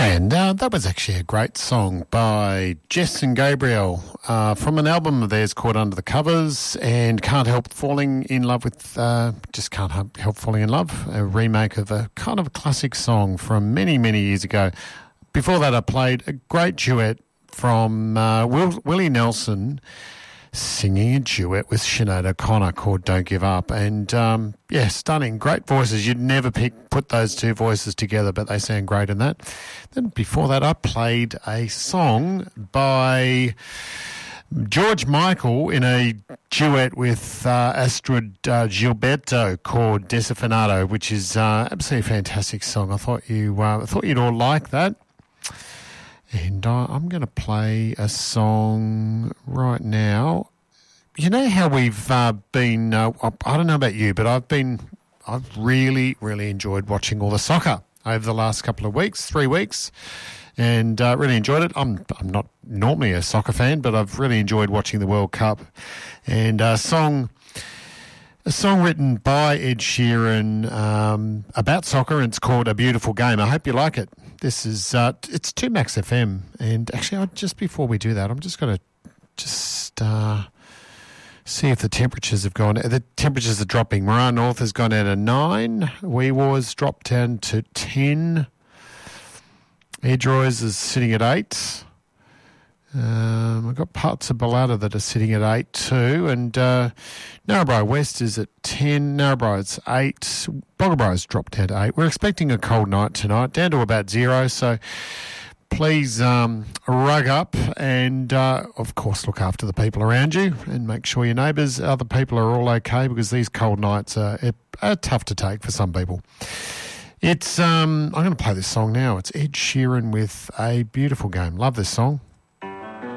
And that was actually a great song by Jess and Gabriel from an album of theirs called Under the Covers, and Can't Help Falling in Love with, just Can't Help Falling in Love, a remake of a kind of a classic song from many, many years ago. Before that, I played a great duet from Willie Nelson singing a duet with Sinead O'Connor called Don't Give Up. And, yeah, stunning, great voices. You'd never put those two voices together, but they sound great in that. Then before that, I played a song by George Michael in a duet with Astrid Gilberto called Desafinado, which is absolutely a fantastic song. I thought you'd all like that. And I'm going to play a song right now. You know how we've been, I don't know about you, but I've really, really enjoyed watching all the soccer over the last couple of weeks, 3 weeks, and really enjoyed it. I'm not normally a soccer fan, but I've really enjoyed watching the World Cup. And a song written by Ed Sheeran about soccer, and it's called A Beautiful Game. I hope you like it. This is it's 2 Max FM, and actually, just before we do that, I'm just going to see if the temperatures have gone. The temperatures are dropping. Moran North has gone down to 9. Wee War's dropped down to 10. Edroys is sitting at 8. We've got parts of Ballada that are sitting at 8 too, and Narrabri West is at 10, Narrabri's 8, Boggabri's dropped down to 8. We're expecting a cold night tonight, down to about 0, so please rug up and, of course, look after the people around you and make sure your neighbours, other people are all okay, because these cold nights are tough to take for some people. I'm going to play this song now. It's Ed Sheeran with A Beautiful Game. Love this song.